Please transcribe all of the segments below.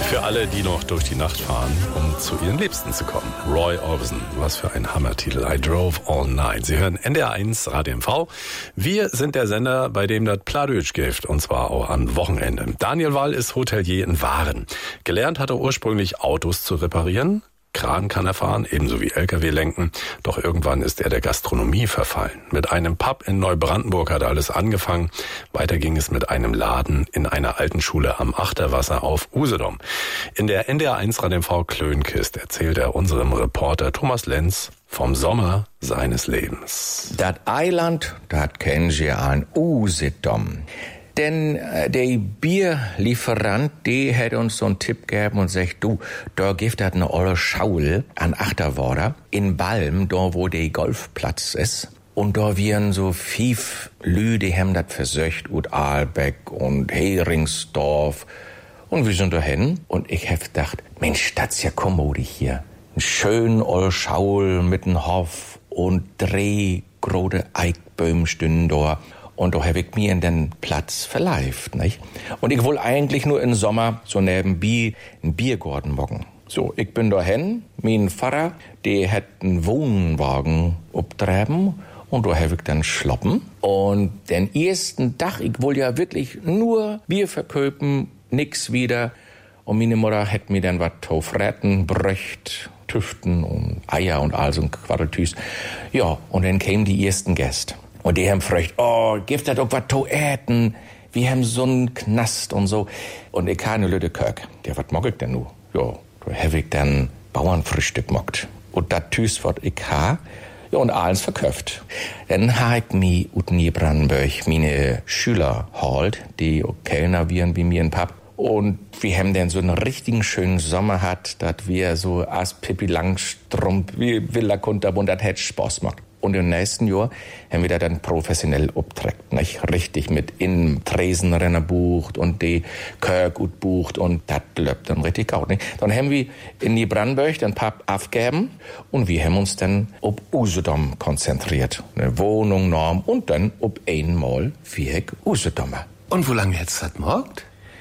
Für alle, die noch durch die Nacht fahren, um zu ihren Liebsten zu kommen. Roy Orbison, was für ein Hammertitel. I Drove All Night. Sie hören NDR1 Radio MV. Wir sind der Sender, bei dem das Plattdeutsch gibt, und zwar auch am Wochenende. Daniel Wall ist Hotelier in Waren. Gelernt hat er ursprünglich Autos zu reparieren. Kran kann er fahren, ebenso wie LKW lenken. Doch irgendwann ist er der Gastronomie verfallen. Mit einem Pub in Neubrandenburg hat alles angefangen. Weiter ging es mit einem Laden in einer alten Schule am Achterwasser auf Usedom. In der NDR1 Radio MV Klönkist erzählt er unserem Reporter Thomas Lenz vom Sommer seines Lebens. Dat Eiland, dat kennen Sie an Usedom. Denn der Bierlieferant, der hat uns so einen Tipp gegeben und sagt, du, da gibt es eine olle Schaul an Achterwader in Balm, da wo der Golfplatz ist. Und da wären so 5 Lü, die haben das versöcht, ut Aalbeck und Heringsdorf. Und wir sind da hin und ich hab gedacht, Mensch, das ist ja kommodi hier. Ein schön olle Schaul mit einem Hof und 3 große Eichbäume stünden da. Und da habe ich mir in den Platz verleift, nicht? Und ich will eigentlich nur im Sommer so nebenbei einen Biergarten machen. So, ich bin da hin, mein Vater, der hat einen Wohnwagen abtreiben und da habe ich dann schloppen. Und den ersten Tag, ich will ja wirklich nur Bier verkaufen, nix wieder. Und meine Mutter hat mir dann was aufretten, bröcht, Tüften und Eier und all so ein Quaddeltüs. Ja, und dann kamen die ersten Gäste. Und die haben gefragt, oh, gibt das auch was zu essen? Wir haben so einen Knast und so. Und ich habe eine Lüde Kirk. Ja, was mag ich denn nu? Ja, da habe ich dann Bauernfrühstück gemacht. Und das Tüß, was ich habe, ja, und alles verkauft. Dann habe ich mich ut Neubrandenburg meine Schüler geholt, die auch Kellner wären bei mir im Pub. Und wir haben dann so einen richtigen schönen Sommer gehabt, dass wir so als Pippi Langstrumpf wie Villa Kunterbund, das hätte Spaß gemacht. Und im nächsten Jahr haben wir da dann professionell abträgt, nicht? Richtig mit in Tresenrenner bucht und die Kirk gut bucht und das läuft dann richtig gut, nicht? Dann haben wir in die Brandenburg den Pub aufgegeben und wir haben uns dann auf Usedom konzentriert. Eine Wohnung, Norm und dann auf einmal 4 Usedomer. Und wo lange jetzt das morgt?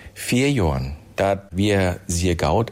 4 Jahren. Das wir sehr gaut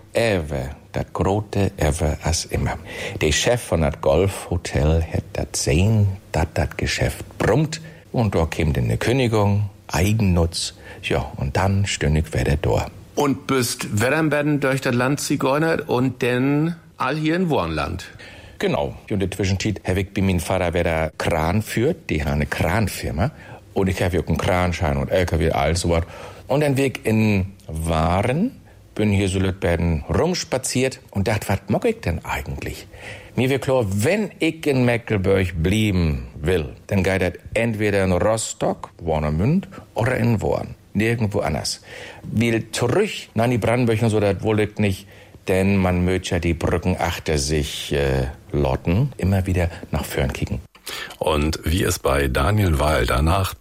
das große ever als immer. Der Chef von das Golfhotel hat das sehen, dass das Geschäft brummt. Und da kam dann eine Kündigung, Eigennutz. Ja, und dann stünd ich wieder da. Und bist Wedernbedden durch das Land zigeunert und dann all hier in Wohnland. Genau. Und in der Zwischenzeit habe ich bei meinem Vater wieder Kran führt. Die haben eine Kranfirma. Und ich habe auch einen Kranschein und LKW, all so was. Und dann bin ich in Waren, bin hier so Lütberden rumspaziert und dachte, was mag ich denn eigentlich? Mir wird klar, wenn ich in Mecklenburg blieben will, dann geht das entweder in Rostock, Warnemünd oder in Worn. Nirgendwo anders. Will zurück nach die Brandenburg und so, das wollte ich nicht, denn man möchte ja die Brücken achter sich lotten, immer wieder nach vorn kicken. Und wie es bei Daniel Wall danach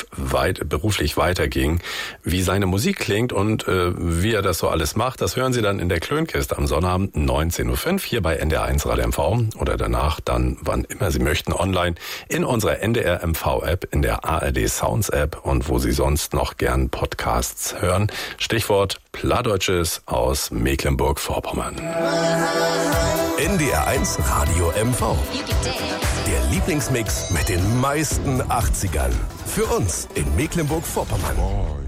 beruflich weiterging, wie seine Musik klingt und wie er das so alles macht, das hören Sie dann in der Klönkist am Sonnabend 19.05 Uhr hier bei NDR1 Radio MV oder danach dann, wann immer Sie möchten, online in unserer NDR MV-App, in der ARD Sounds App und wo Sie sonst noch gern Podcasts hören. Stichwort Plattdeutsches aus Mecklenburg-Vorpommern. NDR1 Radio MV. Der Lieblingsmix mit den meisten 80ern. Für uns in Mecklenburg-Vorpommern.